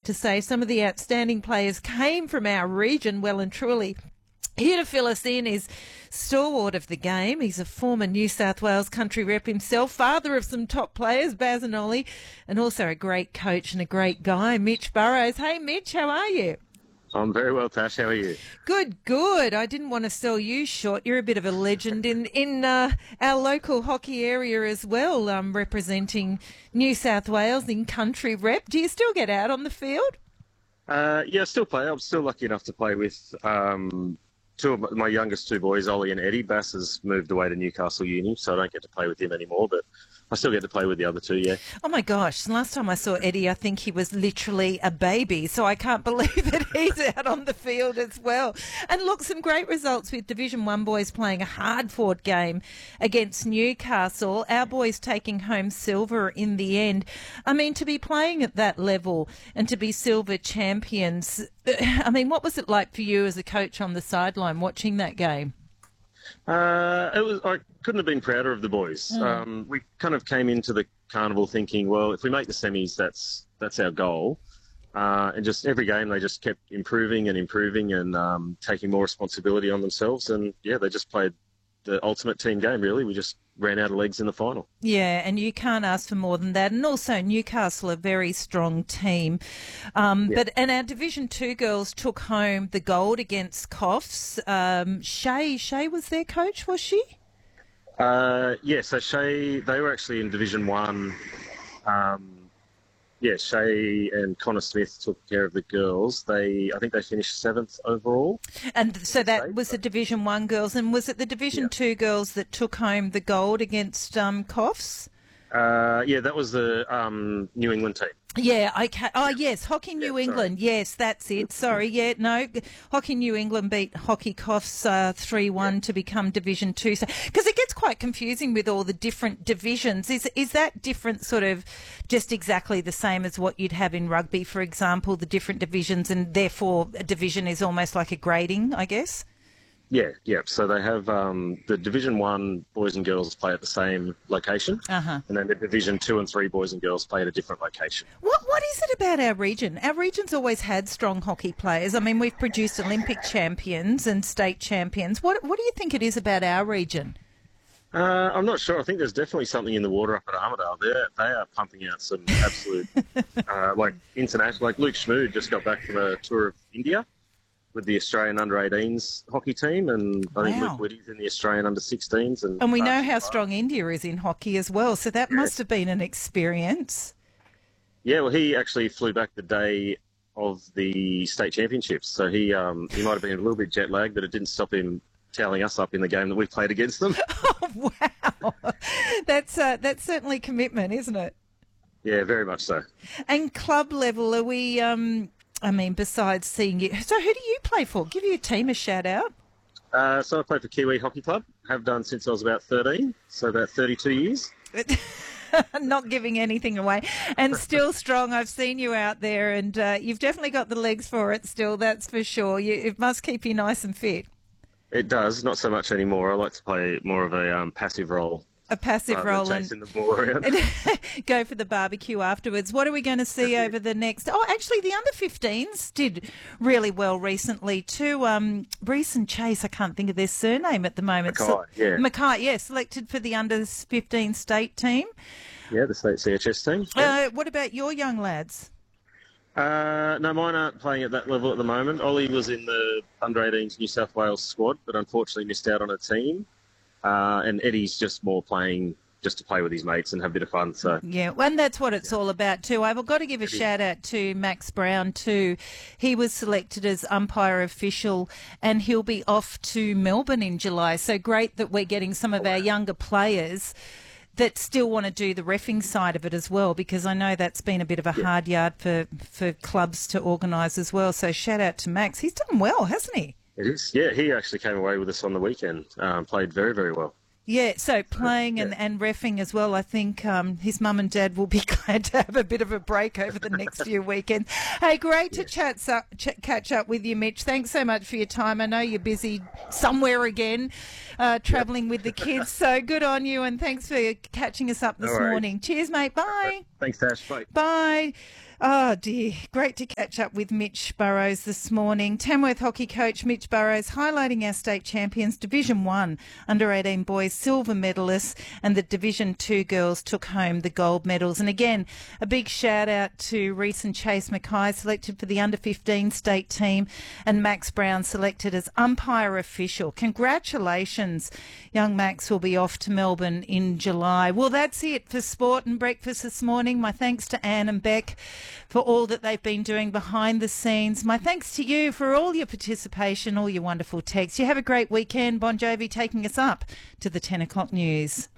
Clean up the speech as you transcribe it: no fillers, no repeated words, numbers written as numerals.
to say. Some of the outstanding players came from our region, well and truly. Here to fill us in is stalwart of the game. He's a former New South Wales country rep himself, father of some top players, Baz and Ollie, and also a great coach and a great guy, Mitch Burrows. Hey, Mitch, how are you? I'm very well, Tash. How are you? Good, good. I didn't want to sell you short. You're a bit of a legend in our local hockey area as well, representing New South Wales in country rep. Do you still get out on the field? Yeah, I still play. I'm still lucky enough to play with two of my youngest two boys, Ollie and Eddie. Bass has moved away to Newcastle Uni, so I don't get to play with him anymore, but I still get to play with the other two, yeah. Oh, my gosh. Last time I saw Eddie, I think he was literally a baby, so I can't believe that he's out on the field as well. And look, some great results with Division 1 boys playing a hard-fought game against Newcastle. Our boys taking home silver in the end. I mean, to be playing at that level and to be silver champions, I mean, what was it like for you as a coach on the sideline watching that game? I couldn't have been prouder of the boys. We kind of came into the carnival thinking, well, if we make the semis, that's our goal. And just every game they just kept improving and taking more responsibility on themselves. And yeah, they just played the ultimate team game, really. We just ran out of legs in the final. Yeah, and you can't ask for more than that. And also Newcastle, a very strong team. But our Division 2 girls took home the gold against Coffs. Shay was their coach, was she? Yeah, so Shay, they were actually in Division 1. Shay and Connor Smith took care of the girls. I think they finished 7th overall. And so that was the Division 1 girls. And was it the Division 2 girls that took home the gold against Coffs? That was the New England team. Yeah, okay. Oh, yes, Hockey New England. Sorry. Yes, that's it. Sorry, yeah, no. Hockey New England beat Hockey Coffs 3-1 to become Division 2. So, because it gets quite confusing with all the different divisions. Is that different sort of just exactly the same as what you'd have in rugby, for example, the different divisions, and therefore a division is almost like a grading, I guess? Yeah. So they have the Division 1 boys and girls play at the same location, and then the Division 2 and 3 boys and girls play at a different location. What is it about our region? Our region's always had strong hockey players. I mean, we've produced Olympic champions and state champions. What do you think it is about our region? I'm not sure. I think there's definitely something in the water up at Armidale. They are pumping out some absolute, international. Like Luke Schmood just got back from a tour of India with the Australian under-18s hockey team, and I think Luke Whitty's in the Australian under-16s. And we know how strong India is in hockey as well, so that must have been an experience. Yeah, well, he actually flew back the day of the state championships, so he might have been a little bit jet-lagged, but it didn't stop him tallying us up in the game that we played against them. Oh, wow. That's certainly commitment, isn't it? Yeah, very much so. And club level, are we... besides seeing you... So who do you play for? Give your team a shout-out. So I play for Kiwi Hockey Club. Have done since I was about 13, so about 32 years. Not giving anything away. And still strong. I've seen you out there, and you've definitely got the legs for it still, that's for sure. It must keep you nice and fit. It does. Not so much anymore. I like to play more of a passive role. A passive role and chasing the ball around. Go for the barbecue afterwards. What are we going to see over the next... Oh, actually, the under-15s did really well recently too. Reese and Chase, I can't think of their surname at the moment. Mackay, yeah, selected for the under-15 state team. Yeah, the state CHS team. Yeah. What about your young lads? No, mine aren't playing at that level at the moment. Ollie was in the under-18s New South Wales squad, but unfortunately missed out on a team. And Eddie's just more playing just to play with his mates and have a bit of fun. So yeah, and that's what it's all about too. I've got to give a shout out to Max Brown too. He was selected as umpire official, and he'll be off to Melbourne in July. So great that we're getting some of our younger players that still want to do the reffing side of it as well, because I know that's been a bit of a hard yard for clubs to organise as well. So shout out to Max. He's done well, hasn't he? It is, yeah. He actually came away with us on the weekend. Played very, very well. Yeah, so playing and reffing as well. I think his mum and dad will be glad to have a bit of a break over the next few weekends. Hey, great to catch up with you, Mitch. Thanks so much for your time. I know you're busy somewhere again, travelling with the kids. So good on you, and thanks for catching us up this morning. Cheers, mate. Bye. Thanks, Tash. Bye. Bye. Oh dear, great to catch up with Mitch Burrows this morning. Tamworth hockey coach Mitch Burrows highlighting our state champions, Division 1 under-18 boys silver medalists, and the Division 2 girls took home the gold medals. And again, a big shout out to Reese and Chase Mackay, selected for the under-15 state team, and Max Brown selected as umpire official. Congratulations. Young Max will be off to Melbourne in July. Well, that's it for Sport and Breakfast this morning. My thanks to Anne and Beck for all that they've been doing behind the scenes. My thanks to you for all your participation, all your wonderful texts. You have a great weekend. Bon Jovi taking us up to the 10 o'clock news.